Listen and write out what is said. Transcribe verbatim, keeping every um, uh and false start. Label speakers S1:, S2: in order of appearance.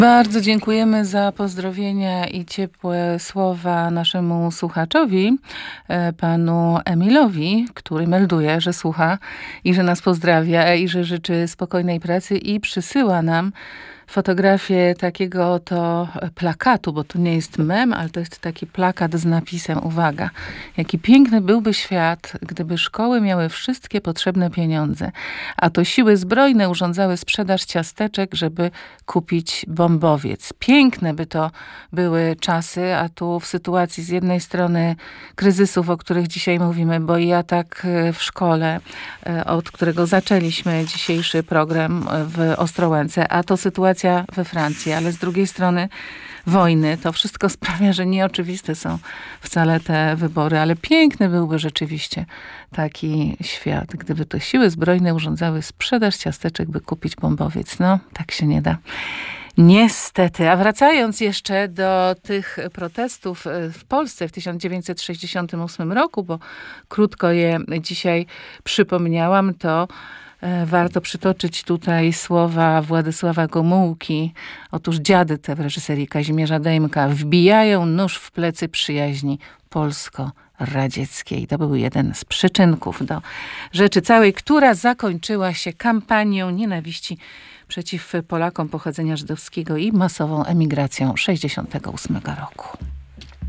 S1: Bardzo dziękujemy za pozdrowienia i ciepłe słowa naszemu słuchaczowi, panu Emilowi, który melduje, że słucha i że nas pozdrawia i że życzy spokojnej pracy i przysyła nam fotografię takiego oto plakatu, bo to nie jest mem, ale to jest taki plakat z napisem, uwaga, jaki piękny byłby świat, gdyby szkoły miały wszystkie potrzebne pieniądze, a to siły zbrojne urządzały sprzedaż ciasteczek, żeby kupić bombowiec. Piękne by to były czasy, a tu w sytuacji z jednej strony kryzysów, o których dzisiaj mówimy, bo i atak w szkole, od którego zaczęliśmy dzisiejszy program w Ostrołęce, a to sytuacja we Francji, ale z drugiej strony wojny. To wszystko sprawia, że nieoczywiste są wcale te wybory, ale piękny byłby rzeczywiście taki świat, gdyby to siły zbrojne urządzały sprzedaż ciasteczek, by kupić bombowiec. No, tak się nie da. Niestety. A wracając jeszcze do tych protestów w Polsce w tysiąc dziewięćset sześćdziesiątym ósmym roku, bo krótko je dzisiaj przypomniałam, to warto przytoczyć tutaj słowa Władysława Gomułki. Otóż dziady te w reżyserii Kazimierza Dejmka wbijają nóż w plecy przyjaźni polsko-radzieckiej. To był jeden z przyczynków do rzeczy całej, która zakończyła się kampanią nienawiści przeciw Polakom pochodzenia żydowskiego i masową emigracją sześćdziesiątego ósmego roku.